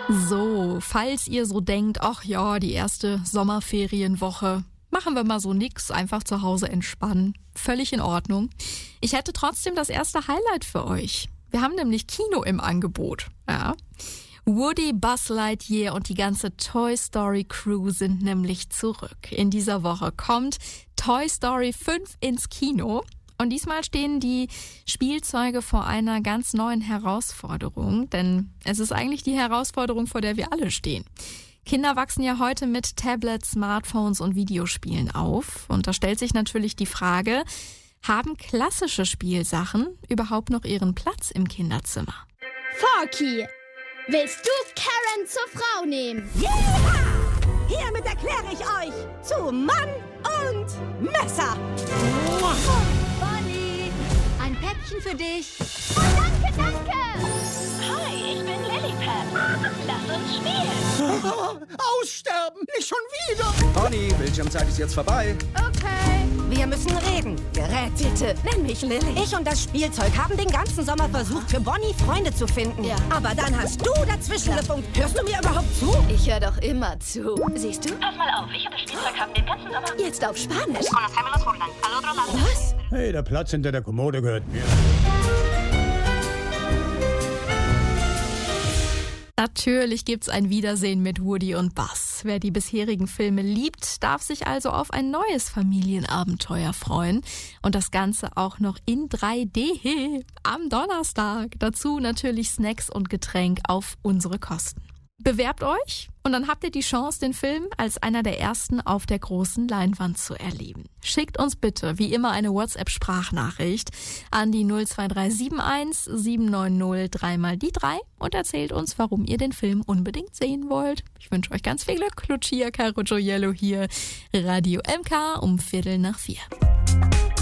So, falls ihr so denkt, ach ja, die erste Sommerferienwoche, machen wir mal so nix, einfach zu Hause entspannen. Völlig in Ordnung. Ich hätte trotzdem das erste Highlight für euch. Wir haben nämlich Kino im Angebot. Ja. Woody, Buzz Lightyear und die ganze Toy Story Crew sind nämlich zurück. In dieser Woche kommt Toy Story 5 ins Kino. Und diesmal stehen die Spielzeuge vor einer ganz neuen Herausforderung, denn es ist eigentlich die Herausforderung, vor der wir alle stehen. Kinder wachsen ja heute mit Tablets, Smartphones und Videospielen auf. Und da stellt sich natürlich die Frage, haben klassische Spielsachen überhaupt noch ihren Platz im Kinderzimmer? Forky, willst du Karen zur Frau nehmen? Yeah! Hiermit erkläre ich euch zu Mann und Messer. Bonnie, ein Päckchen für dich. Oh, danke, danke. Hi, ich bin Lilliput. Lass uns spielen. Aussterben, nicht schon wieder. Bonnie, Bildschirmzeit ist jetzt vorbei. Okay. Wir müssen reden. Gerät, bitte. Nenn mich Lilly. Ich und das Spielzeug haben den ganzen Sommer versucht, für Bonnie Freunde zu finden. Ja. Aber dann hast du dazwischen gefunkt. Hörst du mir überhaupt zu? Ich höre doch immer zu. Siehst du? Pass mal auf, ich und das Spielzeug haben den ganzen Sommer... Jetzt auf Spanisch. Conocemos Holland. Al otro lado. Was? Hey, der Platz hinter der Kommode gehört mir. Natürlich gibt's ein Wiedersehen mit Woody und Buzz. Wer die bisherigen Filme liebt, darf sich also auf ein neues Familienabenteuer freuen. Und das Ganze auch noch in 3D am Donnerstag. Dazu natürlich Snacks und Getränk auf unsere Kosten. Bewerbt euch und dann habt ihr die Chance, den Film als einer der ersten auf der großen Leinwand zu erleben. Schickt uns bitte wie immer eine WhatsApp-Sprachnachricht an die 02371 790 3x3 und erzählt uns, warum ihr den Film unbedingt sehen wollt. Ich wünsche euch ganz viel Glück. Lucia Caro Gioiello hier, Radio MK um 3:45.